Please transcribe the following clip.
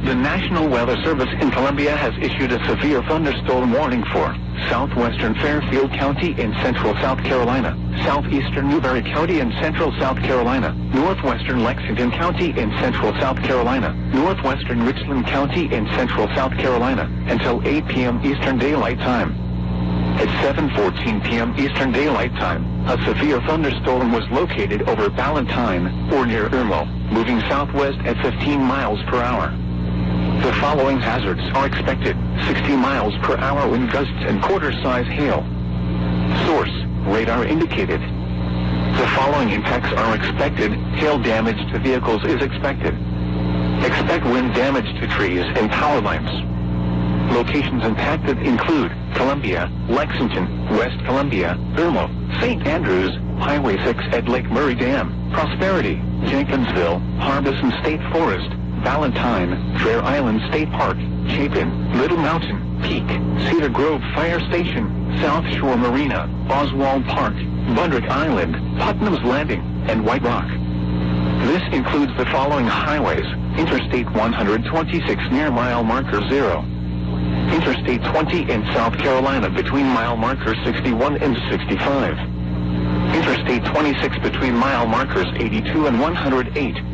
The National Weather Service in Columbia has issued a severe thunderstorm warning for southwestern Fairfield County in central South Carolina, southeastern Newberry County in central South Carolina, northwestern Lexington County in central South Carolina, northwestern Richland County in central South Carolina, until 8 p.m. Eastern Daylight Time. At 7:14 p.m. Eastern Daylight Time, a severe thunderstorm was located over Ballantyne, or near Irmo, moving southwest at 15 miles per hour. The following hazards are expected: 60 miles per hour wind gusts and quarter-size hail. Source: radar indicated. The following impacts are expected: hail damage to vehicles is expected. Expect wind damage to trees and power lines. Locations impacted include Columbia, Lexington, West Columbia, Irmo, St. Andrews, Highway 6 at Lake Murray Dam, Prosperity, Jenkinsville, Harbison State Forest, Ballantyne, Fair Island State Park, Chapin, Little Mountain, Peak, Cedar Grove Fire Station, South Shore Marina, Oswald Park, Bundrick Island, Putnam's Landing, and White Rock. This includes the following highways: Interstate 126 near mile marker 0. Interstate 20 in South Carolina between mile markers 61 and 65. Interstate 26 between mile markers 82 and 108.